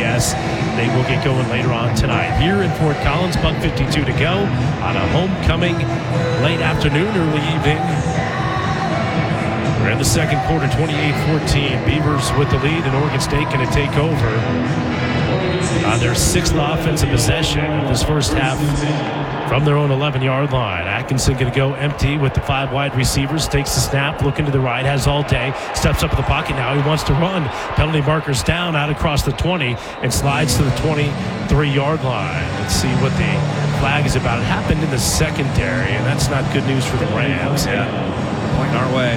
yes, they will get going later on tonight. Here in Fort Collins, $1:52 to go on a homecoming late afternoon, early evening. We're in the second quarter, 28-14. Beavers with the lead, and Oregon State going to take over on their sixth offensive possession of this first half from their own 11-yard line. Atkinson going to go empty with the 5 wide receivers. Takes the snap, looking to the right, has all day. Steps up in the pocket now. He wants to run. Penalty markers down, out across the 20, and slides to the 23-yard line. Let's see what the flag is about. It happened in the secondary, and that's not good news for the Rams. Yeah, pointing our way.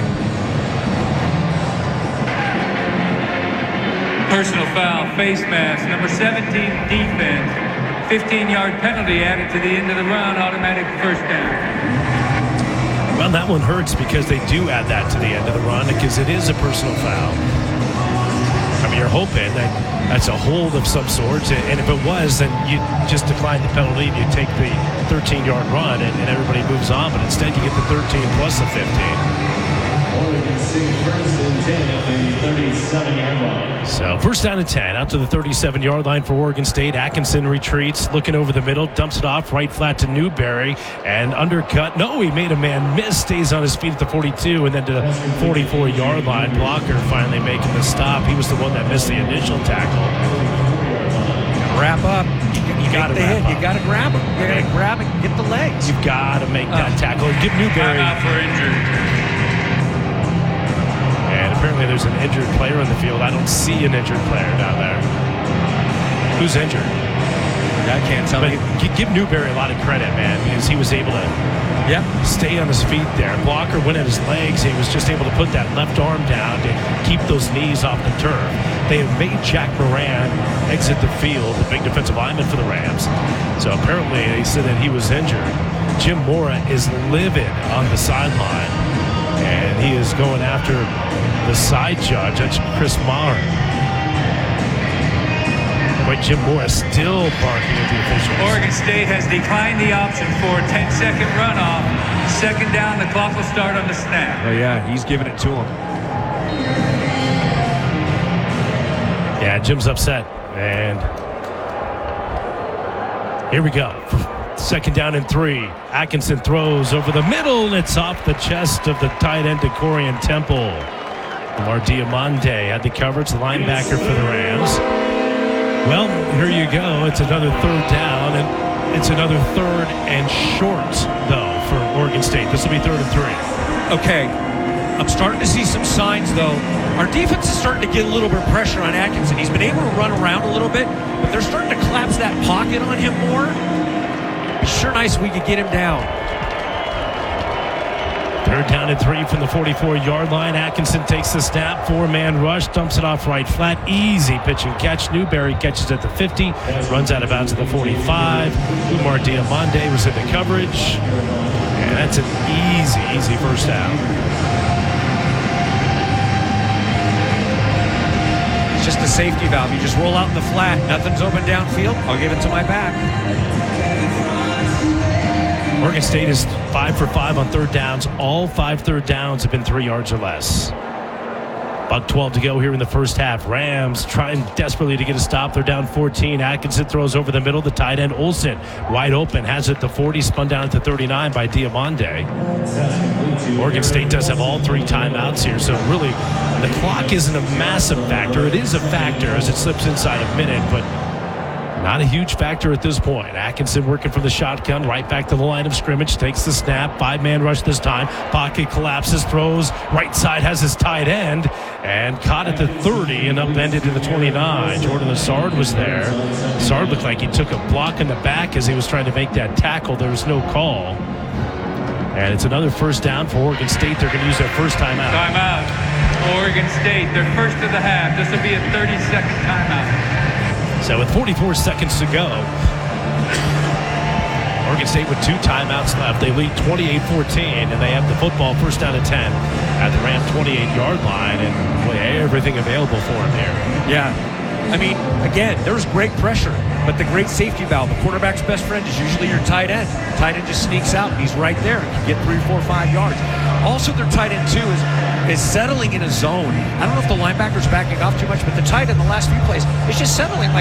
Personal foul, face mask, number 17 defense. 15-yard penalty added to the end of the run, automatic first down. Well, that one hurts because they do add that to the end of the run because it is a personal foul. I mean, you're hoping that that's a hold of some sort, and if it was, then you just decline the penalty and you take the 13-yard run and everybody moves on, but instead you get the 13 plus the 15. Oregon State first and 10 at the 37-yard line. So first down and 10 out to the 37-yard line for Oregon State. Atkinson retreats, looking over the middle, dumps it off right flat to Newberry, and undercut. No, he made a man miss, stays on his feet at the 42, and then to the 44-yard line. Blocker finally making the stop. He was the one that missed the initial tackle. Wrap up. You got to wrap up. You got to grab him. You got to grab it. Get the legs. You've got to make that tackle. Give Newberry. Timeout for injury. And apparently there's an injured player in the field. I don't see an injured player down there. Who's injured? I can't tell you. Give Newberry a lot of credit, man, because he was able to stay on his feet there. Blocker went at his legs. He was just able to put that left arm down to keep those knees off the turf. They have made Jack Moran exit the field, the big defensive lineman for the Rams. So apparently they said that he was injured. Jim Mora is livid on the sideline. And he is going after the side judge. That's Chris Maher. But Jim Morris still barking at the officials. Oregon State has declined the option for a 10-second runoff. Second down, the clock will start on the snap. Oh, yeah, he's giving it to him. Yeah, Jim's upset. And here we go. Second down and 3. Atkinson throws over the middle, and it's off the chest of the tight end, Decorian Temple. Lamar Diamande had the coverage, the linebacker for the Rams. Well, here you go. It's another third down, and it's another third and short, though, for Oregon State. This will be 3rd and 3. Okay, I'm starting to see some signs, though. Our defense is starting to get a little bit of pressure on Atkinson. He's been able to run around a little bit, but they're starting to collapse that pocket on him more. Sure nice if we could get him down. 3rd down and 3 from the 44-yard line. Atkinson takes the snap, 4-man rush, dumps it off right flat. Easy pitch and catch. Newberry catches at the 50, runs out of bounds at the 45. Umar Diamande was in the coverage. And that's an easy first down. It's just a safety valve. You just roll out in the flat. Nothing's open downfield. I'll give it to my back. Oregon State is 5 for 5 on 3rd downs. All 5 third downs have been 3 yards or less. $1:12 to go here in the first half. Rams trying desperately to get a stop. They're down 14. Atkinson throws over the middle. The tight end Olsen wide open, has it at the 40, spun down at the 39 by Diamande. Oregon State does have all 3 timeouts here, so really the clock isn't a massive factor. It is a factor as it slips inside a minute, but not a huge factor at this point. Atkinson working from the shotgun, right back to the line of scrimmage, takes the snap, 5-man rush this time. Pocket collapses, throws, right side has his tight end, and caught at the 30 and upended to the 29. Jordan Lassard was there. Lassard looked like he took a block in the back as he was trying to make that tackle. There was no call. And it's another first down for Oregon State. They're going to use their first timeout. Timeout. Oregon State, their first of the half. This will be a 30-second timeout. So with 44 seconds to go, Oregon State with 2 timeouts left. They lead 28-14, and they have the football first down and 10 at the Ram 28-yard line, and boy, everything available for them here. Yeah. I mean, again, there's great pressure, but the great safety valve, the quarterback's best friend is usually your tight end. Tight end just sneaks out, and he's right there. He can get 3, 4, 5 yards. Also, their tight end, too, is settling in a zone. I don't know if the linebacker's backing off too much, but the tight end the last few plays is just settling like